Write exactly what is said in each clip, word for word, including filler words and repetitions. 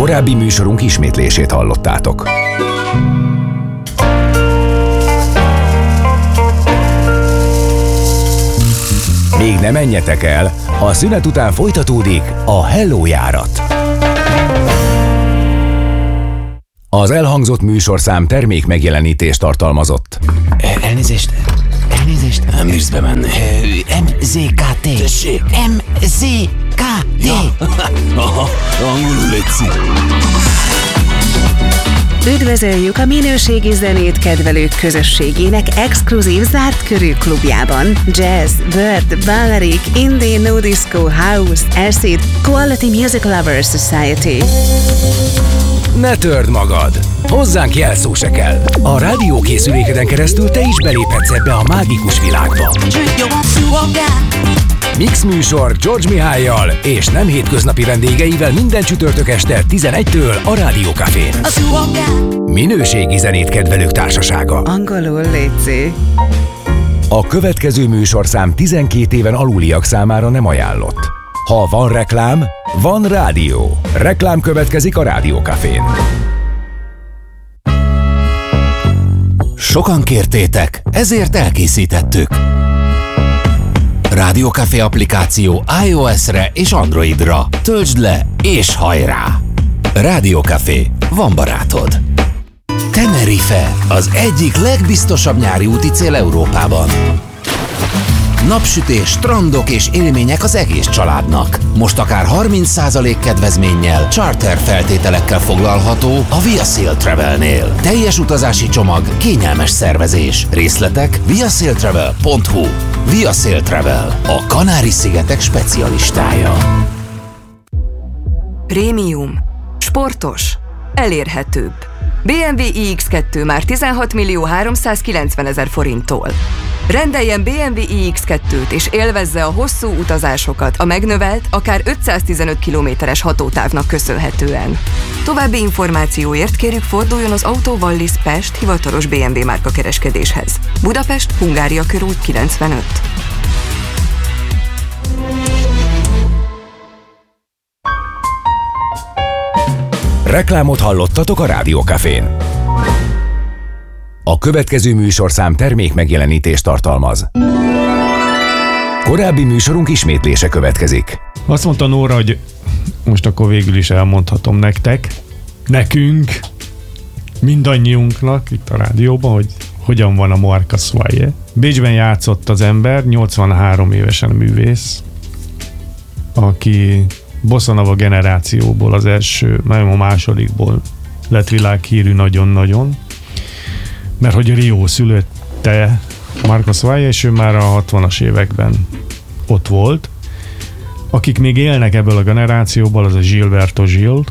Korábbi műsorunk ismétlését hallottátok. Még ne menjetek el, a szünet után folytatódik a Hello járat. Az elhangzott műsorszám termék megjelenítést tartalmazott. Elnézést, elnézést. Nem bírsz bemenni. em zé ká té. Tessék. em zé ká té. Ja. Aha, angolul létszik. Üdvözöljük a minőségi zenét kedvelők közösségének exkluzív zárt körű klubjában. Jazz, Bird, Balearic, Indie, No Disco, House, Acid, Quality Music Lovers Society. Ne törd magad! Hozzánk jelszó se kell. A rádiókészülékeden keresztül te is beléphetsz ebbe a mágikus világba. Mix műsor George Mihályjal és nem hétköznapi vendégeivel minden csütörtök este tizenegytől a Rádió Cafén. Minőségi zenét kedvelők társasága. Angolul létszi. A következő műsorszám tizenkét éven aluliak számára nem ajánlott. Ha van reklám, van rádió. Reklám következik a Rádió Cafén. Sokan kértétek, ezért elkészítettük. Rádió Café applikáció iOS-re és Androidra. Töltsd le és hajrá! Rádió Café, van barátod. Tenerife, az egyik legbiztosabb nyári úti cél Európában. Napsütés, strandok és élmények az egész családnak. Most akár harminc százalék kedvezménnyel, charter feltételekkel foglalható a ViaSail Travelnél. Teljes utazási csomag, kényelmes szervezés. Részletek viasailtravel pont hu. ViaSail Travel, a Kanári-szigetek specialistája. Prémium, sportos, elérhetőbb. bé em vé i iksz kettő már tizenhat millió háromszázkilencvenezer forinttól. Rendeljen bé em vé i iksz kettőt és élvezze a hosszú utazásokat a megnövelt, akár ötszáztizenöt kilométeres hatótávnak köszönhetően. További információért kérjük forduljon az Auto Wallis Pest hivatalos bé em vé márka kereskedéshez. Budapest, Hungária körút kilencvenöt. Reklámot hallottatok a Rádió Cafén. A következő műsorszám termék megjelenítést tartalmaz. Korábbi műsorunk ismétlése következik. Azt mondta Nóra, hogy most akkor végül is elmondhatom nektek, nekünk, mindannyiunknak itt a rádióban, hogy hogyan van a Marcus Valle. Bécsben játszott az ember, nyolcvanhárom évesen művész, aki bossa nova generációból az első, nem a másodikból lett világhírű nagyon-nagyon, mert hogy Rio szülötte Marcus Valle, és ő már a hatvanas években ott volt. Akik még élnek ebből a generációból, az a Gilberto Gil,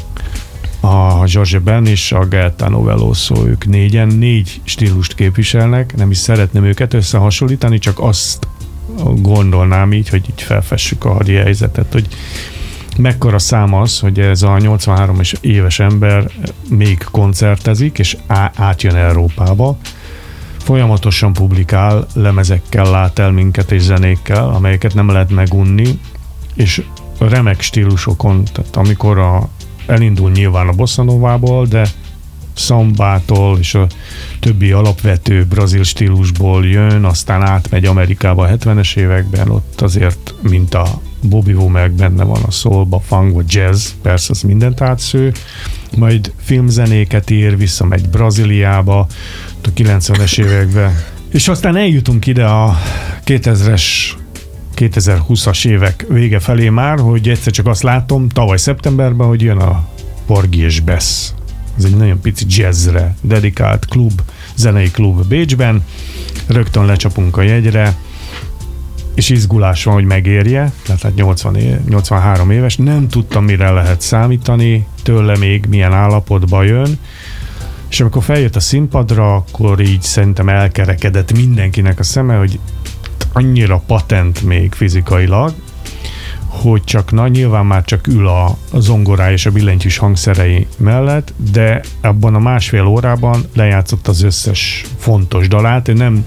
a Jorge Ben és a Gaetano Veloso, ők négyen, négy stílust képviselnek, nem is szeretném őket összehasonlítani, csak azt gondolnám így, hogy így felfessük a hadi helyzetet, hogy mekkora szám az, hogy ez a nyolcvanhárom éves ember még koncertezik, és átjön Európába. Folyamatosan publikál, lemezekkel lát el minket és zenékkel, amelyeket nem lehet megunni, és remek stílusokon, tehát amikor a, elindul nyilván a bossa novából, de szambától és a többi alapvető brazil stílusból jön, aztán átmegy Amerikába a hetvenes években, ott azért, mint a Bobby Womack benne van a soulba, funk, jazz, persze az mindent átsző, majd filmzenéket ír, visszamegy Brazíliába, a kilencvenes években, és aztán eljutunk ide a kétezres, kétezer-húszas évek vége felé már, hogy egyszer csak azt látom, tavaly szeptemberben, hogy jön a Porgy és Bess. Ez egy nagyon pici jazzre dedikált klub, zenei klub Bécsben, rögtön lecsapunk a jegyre, és izgulás van, hogy megérje, tehát nyolcvan év, nyolcvanhárom éves, nem tudtam, mire lehet számítani, tőle még milyen állapotba jön, és amikor feljött a színpadra, akkor így szerintem elkerekedett mindenkinek a szeme, hogy annyira patent még fizikailag, hogy csak na, nyilván már csak ül a, a zongorá és a billentyűs hangszerei mellett, de abban a másfél órában lejátszott az összes fontos dalát, ő nem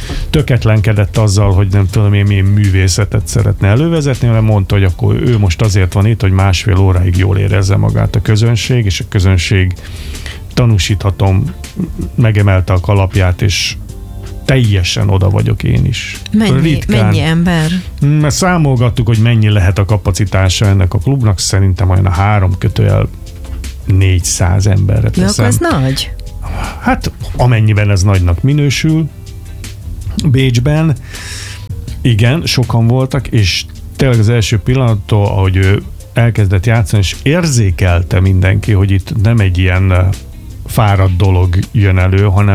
töketlenkedett azzal, hogy nem tudom én milyen művészetet szeretne elővezetni, hanem mondta, hogy akkor ő most azért van itt, hogy másfél óráig jól érezze magát a közönség, és a közönség, tanúsíthatom, megemelte a kalapját, és teljesen oda vagyok én is. Mennyi, Ritkán, mennyi ember? mert számolgattuk, hogy mennyi lehet a kapacitása ennek a klubnak, szerintem olyan a három kötőjel négyszáz emberre Ja, teszem. akkor ez nagy. Hát amennyiben ez nagynak minősül. Bécsben igen, sokan voltak, és tényleg az első pillanattól, ahogy ő elkezdett játszani, és érzékelte mindenki, hogy itt nem egy ilyen fáradt dolog jön elő, hanem